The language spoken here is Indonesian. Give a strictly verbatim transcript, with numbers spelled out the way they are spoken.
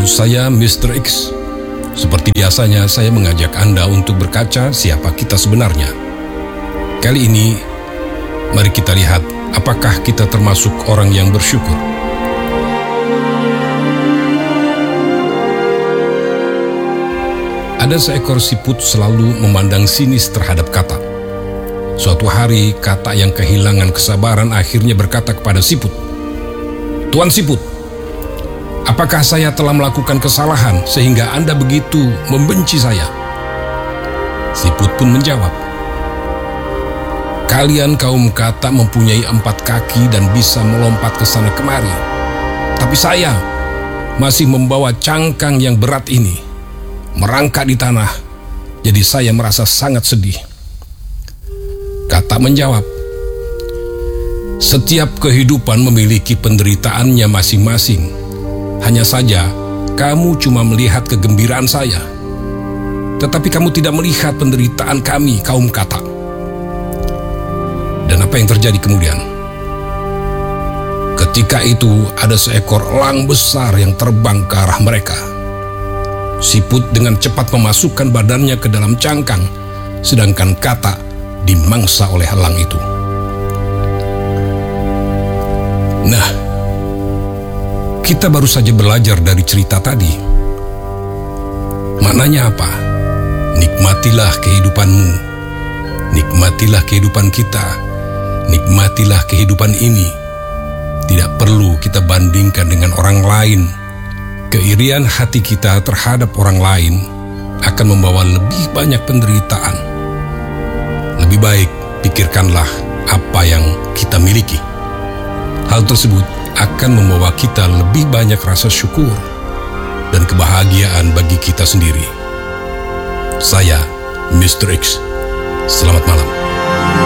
Halo, saya mister X. Seperti biasanya, saya mengajak Anda untuk berkaca siapa kita sebenarnya. Kali ini, mari kita lihat apakah kita termasuk orang yang bersyukur. Ada seekor siput selalu memandang sinis terhadap Kata. Suatu hari, Kata yang kehilangan kesabaran akhirnya berkata kepada siput, "Tuan Siput, apakah saya telah melakukan kesalahan sehingga Anda begitu membenci saya?" Siput pun menjawab, "Kalian kaum Kata mempunyai empat kaki dan bisa melompat ke sana kemari. Tapi saya masih membawa cangkang yang berat ini, merangkak di tanah, jadi saya merasa sangat sedih." Kata menjawab, "Setiap kehidupan memiliki penderitaannya masing-masing. Hanya saja, kamu cuma melihat kegembiraan saya. Tetapi kamu tidak melihat penderitaan kami, kaum Kata." Dan apa yang terjadi kemudian? Ketika itu, ada seekor elang besar yang terbang ke arah mereka. Siput dengan cepat memasukkan badannya ke dalam cangkang, sedangkan Kata dimangsa oleh elang itu. Nah, kita baru saja belajar dari cerita tadi. Maknanya apa? Nikmatilah kehidupanmu, nikmatilah kehidupan kita, nikmatilah kehidupan ini. Tidak perlu kita bandingkan dengan orang lain. Keirian hati kita terhadap orang lain akan membawa lebih banyak penderitaan. Lebih baik pikirkanlah apa yang kita miliki. Hal tersebut akan membawa kita lebih banyak rasa syukur dan kebahagiaan bagi kita sendiri. Saya mister X. Selamat malam.